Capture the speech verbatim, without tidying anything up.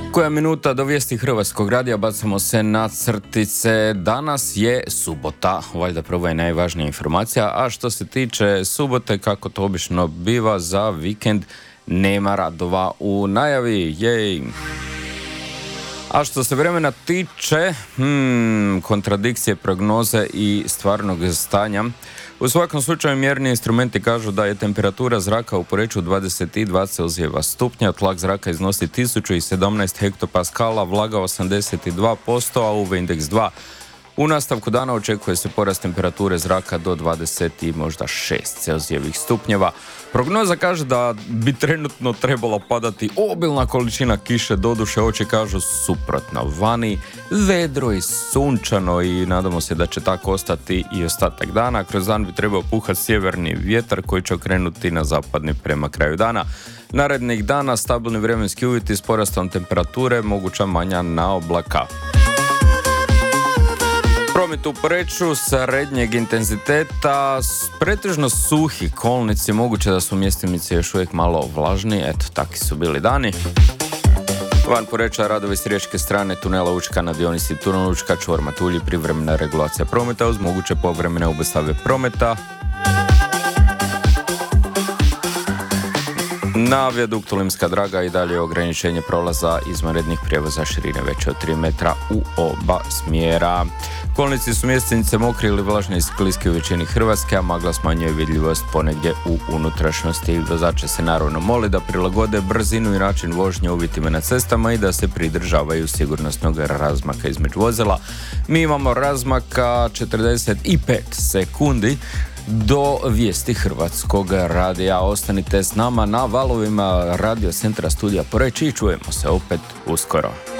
Koja minuta do vijesti Hrvatskog radija, bacamo se na crtice. Danas je subota, valjda prvo je najvažnija informacija, a što se tiče subote, kako to obično biva, za vikend nema radova u najavi. Jej! A što se vremena tiče, hmm, kontradikcije, prognoze i stvarnog stanja, u svakom slučaju mjerni instrumenti kažu da je temperatura zraka u Poreču dvadeset dva Celzijeva stupnja, tlak zraka iznosi tisuću sedamnaest hektopaskala, vlaga osamdeset dva posto, a U V indeks dva. U nastavku dana očekuje se porast temperature zraka do dvadeset i možda šest Celzijevih stupnjeva. Prognoza kaže da bi trenutno trebala padati obilna količina kiše, doduše oči kažu suprotno. Vani vedro i sunčano i nadamo se da će tako ostati i ostatak dana. Kroz dan bi trebao puhati sjeverni vjetar koji će okrenuti na zapadni prema kraju dana. Narednih dana stabilni vremenski uvjeti s porastom temperature, moguća manja na oblaka. Promet u Poreču srednjeg intenziteta, pretežno suhi kolnici, moguće da su mjestimice još uvijek malo vlažni, eto, takvi su bili dani. Van Poreča radovi s riječke strane tunela Učka na dionici tunel Učka, čvor Matulji, privremena regulacija prometa uz moguće povremene obustave prometa. Na vijaduktu Limska Draga i dalje ograničenje prolaza izvanrednih prijevoza širine veće od tri metra u oba smjera. Kolnici su mjestinice mokri ili vlažni i skliski u većini Hrvatske, a magla smanjuje vidljivost ponegdje u unutrašnjosti. Vozače se naravno moli da prilagode brzinu i način vožnje uvjetima na cestama i da se pridržavaju sigurnosnog razmaka između vozila. Mi imamo razmaka četrdeset pet sekundi do vijesti Hrvatskog radija. Ostanite s nama na valovima Radio Centra Studija Poreč i čujemo se opet uskoro.